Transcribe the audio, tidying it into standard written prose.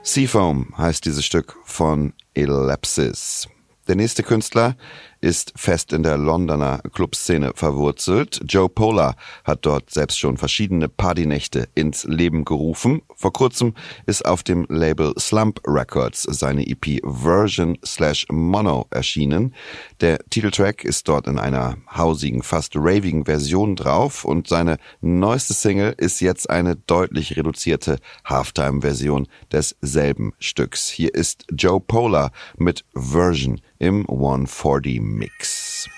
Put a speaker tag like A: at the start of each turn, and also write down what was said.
A: Seafoam heißt dieses Stück von Ellipsis. Der nächste Künstler ist fest in der Londoner Clubszene verwurzelt. Joe Polar hat dort selbst schon verschiedene Partynächte ins Leben gerufen. Vor kurzem ist auf dem Label Slump Records seine EP Version/Mono erschienen. Der Titeltrack ist dort in einer hausigen, fast ravigen Version drauf und seine neueste Single ist jetzt eine deutlich reduzierte Halftime-Version desselben Stücks. Hier ist Joe Polar mit Version im 140 Mix.